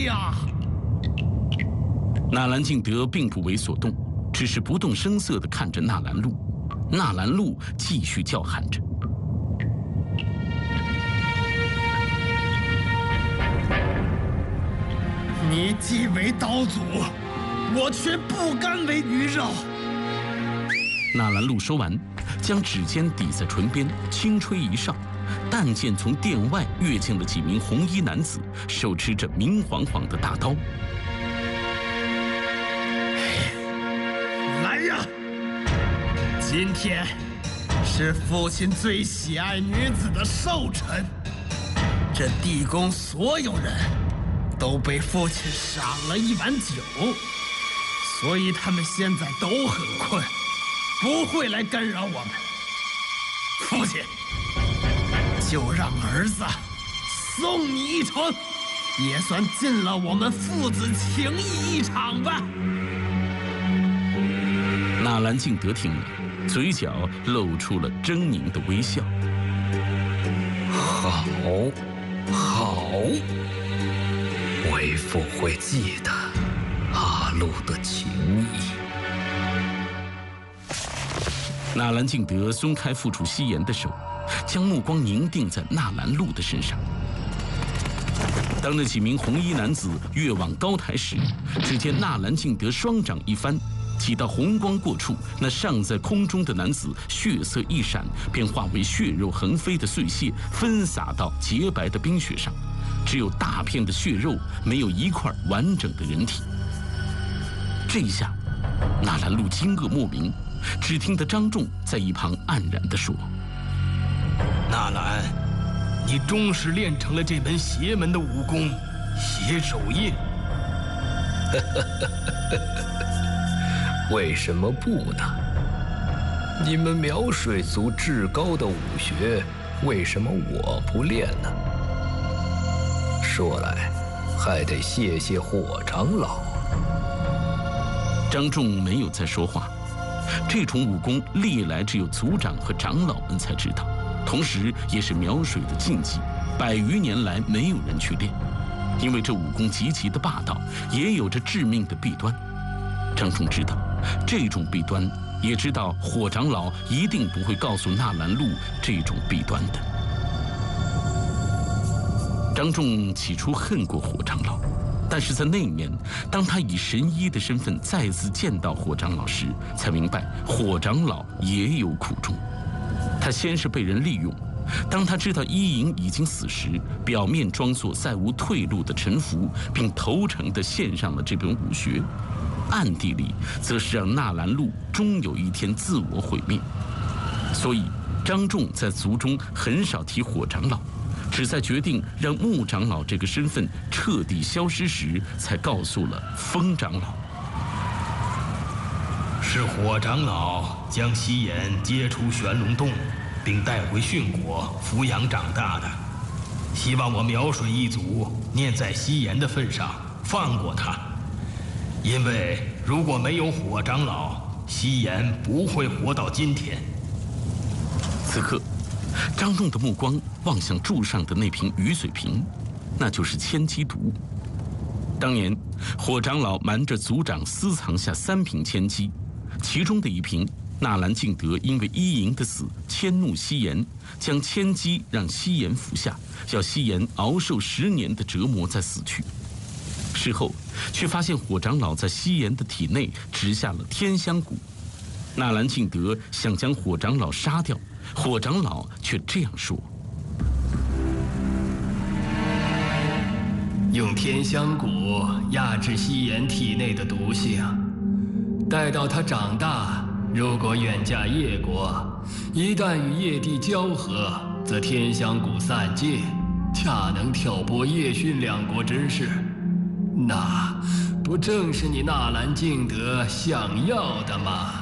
呀！ 纳兰敬德并不为所动，只是不动声色地看着纳兰路。纳兰路继续叫喊着：“ 你既为刀俎，我却不甘为鱼肉。” 纳兰路说完，将指尖抵在唇边，轻吹一哨，但见从殿外跃进了几名红衣男子，手持着明晃晃的大刀。 来呀！今天是父亲最喜爱女子的寿辰，这地宫所有人都被父亲赏了一碗酒，所以他们现在都很困，不会来干扰我们。父亲，就让儿子送你一程，也算尽了我们父子情谊一场吧。 纳兰敬德听了，嘴角露出了狰狞的微笑。 好，好，为父会记得阿禄的情谊。 纳兰敬德松开缚住西颜的手，将目光凝定在纳兰路的身上。当那几名红衣男子跃往高台时，只见纳兰敬德双掌一翻，几道红光过处，那尚在空中的男子血色一闪，便化为血肉横飞的碎屑，分洒到洁白的冰雪上，只有大片的血肉，没有一块完整的人体。这一下，纳兰路惊愕莫名，只听得张仲在一旁黯然地说：“ 纳兰，你终是练成了这门邪门的武功——血手印。” 为什么不呢？你们苗水族至高的武学，为什么我不练呢？说来，还得谢谢火长老。 张仲没有再说话。这种武功历来只有族长和长老们才知道，同时也是苗水的禁忌，100余年来没有人去练，因为这武功极其的霸道，也有着致命的弊端。张仲知道这种弊端，也知道火长老一定不会告诉纳兰路这种弊端的。张仲起初恨过火长老，但是在那一面，当他以神医的身份再次见到火长老时，才明白火长老也有苦衷。他先是被人利用，当他知道伊尹已经死时，表面装作再无退路的臣服，并投诚地献上了这本武学，暗地里则是让纳兰路终有一天自我毁灭。所以张仲在族中很少提火长老，只在决定让穆长老这个身份彻底消失时，才告诉了风长老。 是火长老将西颜接出玄龙洞，并带回殉国抚养长大的，希望我苗水一族念在西颜的份上放过他，因为如果没有火长老，西颜不会活到今天。 此刻张仲的目光望向柱上的那瓶雨水瓶，那就是千机毒。当年火长老瞒着族长私藏下3瓶千机，其中的一瓶，纳兰敬德因为伊尹的死迁怒西颜，将千机让西颜服下，要西颜熬受10年的折磨再死去。事后却发现火长老在西颜的体内植下了天香蛊，纳兰敬德想将火长老杀掉，火长老却这样说： 用天香蛊压制西颜体内的毒性，待到他长大，如果远嫁叶国，一旦与叶帝交合，则天香蛊散尽，恰能挑拨叶逊2国之事。那不正是你纳兰敬德想要的吗？